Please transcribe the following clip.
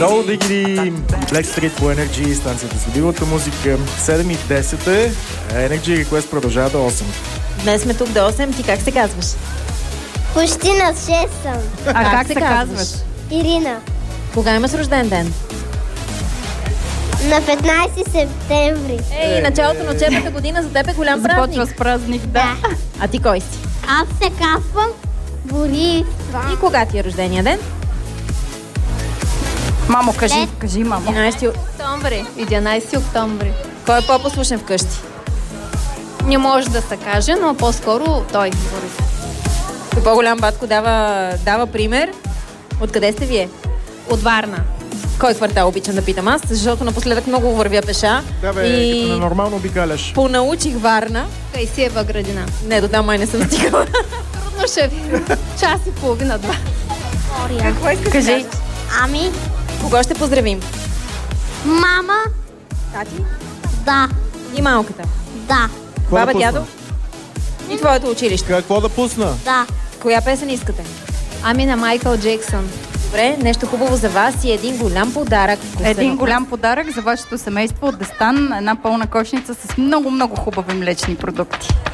Долу дигиди, Blackstreet по Energy, станцията с любимата музика. 7:10 е, Energy Request продължава до 8. Днес сме тук до 8. Ти как се казваш? Почти на 6 съм. А как се казваш? Ирина. Кога имаш рожден ден? На 15 септември. Ей, началото на учебната година за теб е голям празник. Започва с празник, да. А ти кой си? Аз се казвам Борис. И кога ти е рождения ден? Мамо, кажи, мамо. 11 Октомври. 11 октомври. Кой е по-послушен вкъщи? Не може да се каже, но по-скоро той, Борис. По-голям батко дава пример. Откъде сте вие? От Варна. Кой квартал обичам да питам аз, защото напоследък много вървя пеша. Да бе, и като нормално обикаляш. понаучих Варна. Кайсиева градина. Не, до там май не съм стигала. Трудно ще ви. Час и половина, два. Какво искаш? Кажи. Ами, Кого ще поздравим? мама, Тати? да, И малката. да, Какво Баба, да пусна? дядо? И твоето училище. Какво да пусна? да. Коя песен искате? Ами на Майкъл Джексън. Добре, нещо хубаво за вас и един голям подарък. Един голям подарък за вашето семейство от Дестан. Една пълна кошница с много, много хубави млечни продукти.